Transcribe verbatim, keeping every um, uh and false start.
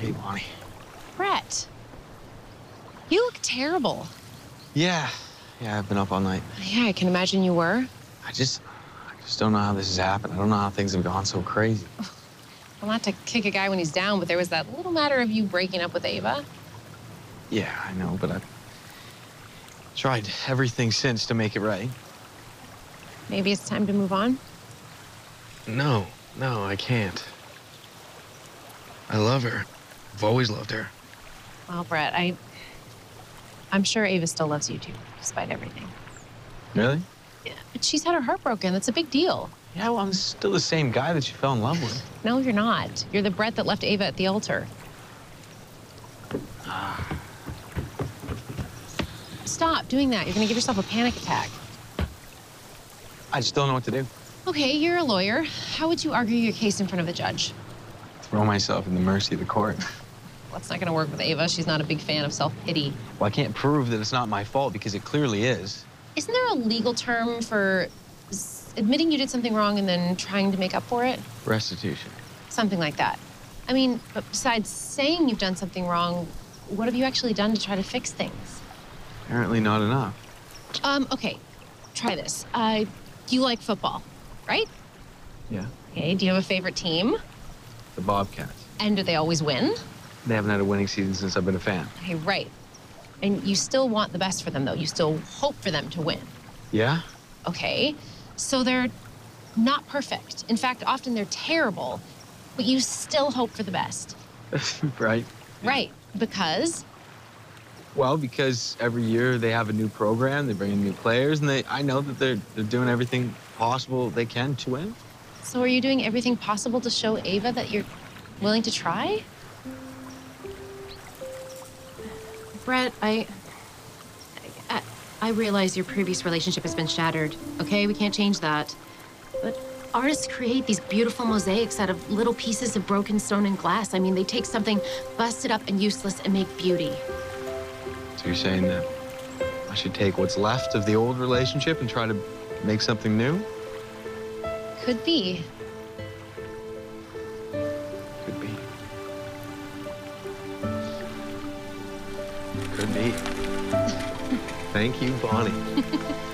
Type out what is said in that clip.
Hey, Bonnie. Brett, you look terrible. Yeah, yeah, I've been up all night. Yeah, I can imagine you were. I just, I just don't know how this has happened. I don't know how things have gone so crazy. Well, not to kick a guy when he's down, but there was that little matter of you breaking up with Ava. Yeah, I know, but I've tried everything since to make it right. Maybe it's time to move on. No, no, I can't. I love her. I've always loved her. Well, Brett, I... I'm sure Ava still loves you, too, despite everything. Really? Yeah, but she's had her heart broken. That's a big deal. Yeah, well, I'm still the same guy that you fell in love with. No, you're not. You're the Brett that left Ava at the altar. Stop doing that. You're going to give yourself a panic attack. I just don't know what to do. Okay, you're a lawyer. How would you argue your case in front of a judge? Throw myself in the mercy of the court. Well, that's not going to work with Ava. She's not a big fan of self-pity. Well, I can't prove that it's not my fault because it clearly is. Isn't there a legal term for s- admitting you did something wrong and then trying to make up for it? Restitution. Something like that. I mean, but besides saying you've done something wrong, what have you actually done to try to fix things? Apparently not enough. Um, okay, try this. Uh, you like football, right? Yeah. Okay, do you have a favorite team? The Bobcats. And do they always win? They haven't had a winning season since I've been a fan. Okay, right. And you still want the best for them, though. You still hope for them to win. Yeah? Okay, so they're not perfect. In fact, often they're terrible, but you still hope for the best. Right. Right, because Well, because every year they have a new program, they bring in new players, and they I know that they're they're doing everything possible they can to win. so are you doing everything possible to show Ava that you're willing to try? Brett, I, I, I realize your previous relationship has been shattered, okay? We can't change that. But artists create these beautiful mosaics out of little pieces of broken stone and glass. I mean, they take something busted up and useless and make beauty. So you're saying that I should take what's left of the old relationship and try to make something new? Could be. Could be. Could be. Thank you, Bonnie.